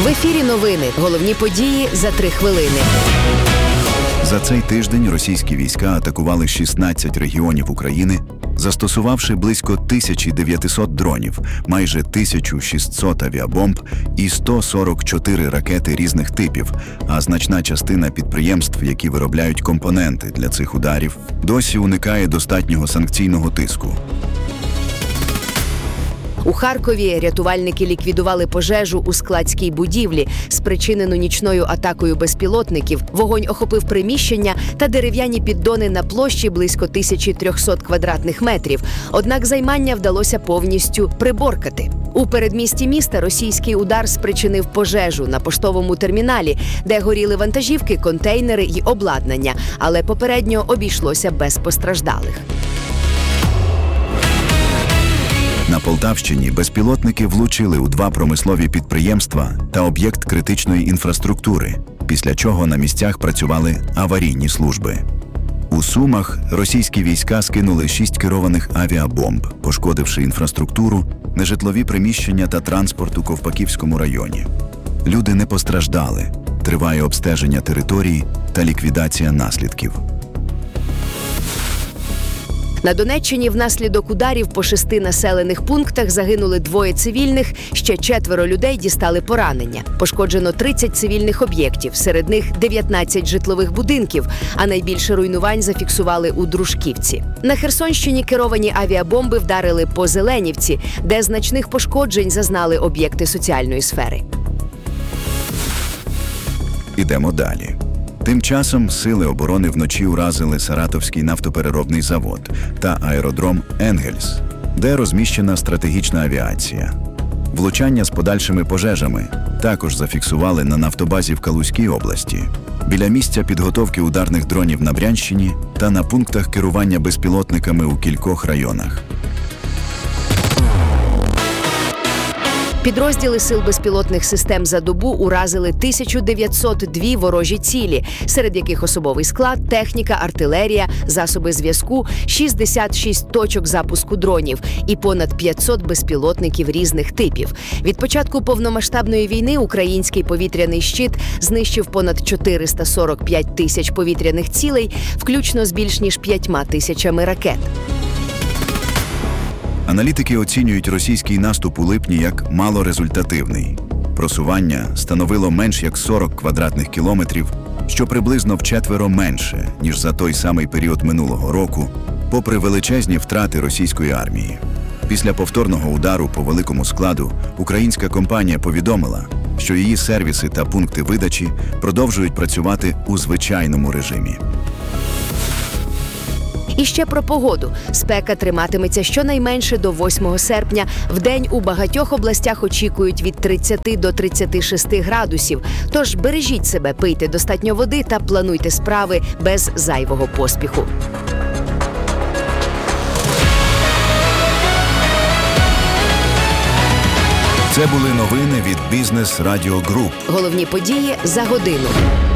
В ефірі новини. Головні події за 3 хвилини. За цей тиждень російські війська атакували 16 регіонів України, застосувавши близько 1900 дронів, майже 1600 авіабомб і 144 ракети різних типів, а значна частина підприємств, які виробляють компоненти для цих ударів, досі уникає достатнього санкційного тиску. У Харкові рятувальники ліквідували пожежу у складській будівлі, спричинену нічною атакою безпілотників. Вогонь охопив приміщення та дерев'яні піддони на площі близько 1300 квадратних метрів. Однак займання вдалося повністю приборкати. У передмісті міста російський удар спричинив пожежу на поштовому терміналі, де горіли вантажівки, контейнери й обладнання, але попередньо обійшлося без постраждалих. На Полтавщині безпілотники влучили у 2 промислові підприємства та об'єкт критичної інфраструктури, після чого на місцях працювали аварійні служби. У Сумах російські війська скинули 6 керованих авіабомб, пошкодивши інфраструктуру, нежитлові приміщення та транспорт у Ковпаківському районі. Люди не постраждали, триває обстеження території та ліквідація наслідків. На Донеччині внаслідок ударів по 6 населених пунктах загинули 2 цивільних, ще 4 людей дістали поранення. Пошкоджено 30 цивільних об'єктів, серед них 19 житлових будинків, а найбільше руйнувань зафіксували у Дружківці. На Херсонщині керовані авіабомби вдарили по Зеленівці, де значних пошкоджень зазнали об'єкти соціальної сфери. Ідемо далі. Тим часом сили оборони вночі уразили Саратовський нафтопереробний завод та аеродром «Енгельс», де розміщена стратегічна авіація. Влучання з подальшими пожежами також зафіксували на нафтобазі в Калузькій області, біля місця підготовки ударних дронів на Брянщині та на пунктах керування безпілотниками у кількох районах. Підрозділи сил безпілотних систем за добу уразили 1902 ворожі цілі, серед яких особовий склад, техніка, артилерія, засоби зв'язку, 66 точок запуску дронів і понад 500 безпілотників різних типів. Від початку повномасштабної війни український повітряний щит знищив понад 445 тисяч повітряних цілей, включно з більш ніж 5 тисячами ракет. Аналітики оцінюють російський наступ у липні як малорезультативний. Просування становило менш як 40 квадратних кілометрів, що приблизно вчетверо менше, ніж за той самий період минулого року, попри величезні втрати російської армії. Після повторного удару по великому складу українська компанія повідомила, що її сервіси та пункти видачі продовжують працювати у звичайному режимі. І ще про погоду. Спека триматиметься щонайменше до 8 серпня. Вдень у багатьох областях очікують від 30 до 36 градусів. Тож бережіть себе, пийте достатньо води та плануйте справи без зайвого поспіху. Це були новини від Бізнес Радіо Груп. Головні події за годину.